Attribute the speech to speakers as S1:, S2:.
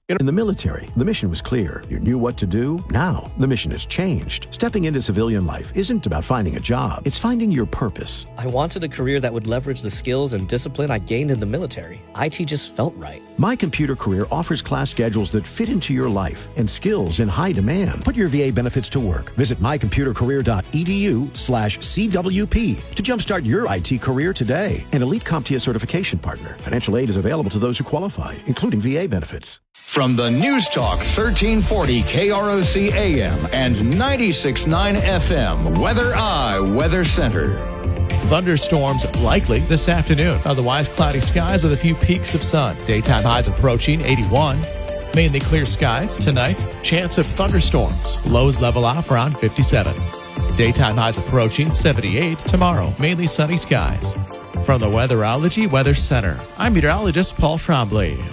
S1: In the military, the mission was clear. You knew what to do. Now, the mission has changed. Stepping into civilian life isn't about finding a job. It's finding your purpose.
S2: I wanted a career that would leverage the skills and discipline I gained in the military. IT just felt right.
S1: My Computer Career offers class schedules that fit into your life and skills in high demand. Put your VA benefits to work. Visit mycomputercareer.edu/CWP to jumpstart your IT career today. An elite CompTIA certification partner. Financial aid is available to those who qualify, including VA benefits.
S3: From the News Talk 1340 KROC AM and 96.9 FM, Weather Center.
S4: Thunderstorms likely this afternoon. Otherwise, cloudy skies with a few peaks of sun. Daytime highs approaching 81. Mainly clear skies tonight. Chance of thunderstorms. Lows level off around 57. Daytime highs approaching 78. Tomorrow, mainly sunny skies. From the Weatherology Weather Center, I'm meteorologist Paul Trombley.